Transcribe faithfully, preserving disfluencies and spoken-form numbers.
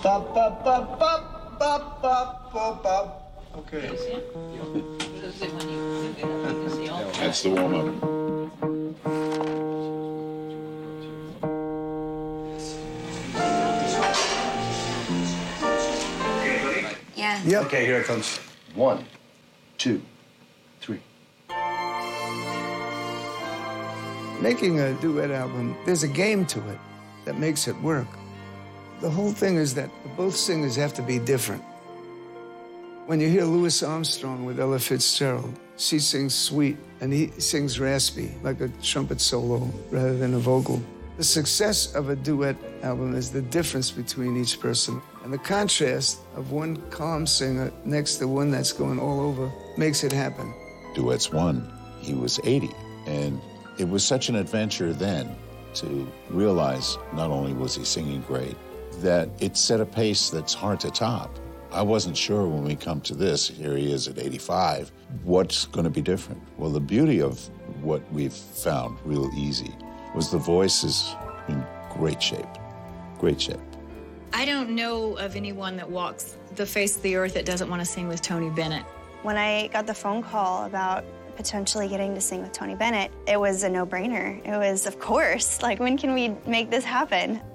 Bop, bop, bop, bop, bop, bop, bop, bop. Okay. That's the warm-up. Yeah. Yeah. Okay, here it comes. One, two, three. Making a duet album, there's a game to it that makes it work. The whole thing is that both singers have to be different. When you hear Louis Armstrong with Ella Fitzgerald, she sings sweet and he sings raspy, like a trumpet solo rather than a vocal. The success of a duet album is the difference between each person. And the contrast of one calm singer next to one that's going all over makes it happen. Duets won. He was eighty, and it was such an adventure then to realize not only was he singing great, that it set a pace that's hard to top. I wasn't sure when we come to this, here he is at eighty-five, what's going to be different? Well, the beauty of what we've found real easy was the voice is in great shape, great shape. I don't know of anyone that walks the face of the earth that doesn't want to sing with Tony Bennett. When I got the phone call about potentially getting to sing with Tony Bennett, it was a no-brainer. It was, of course, like, when can we make this happen?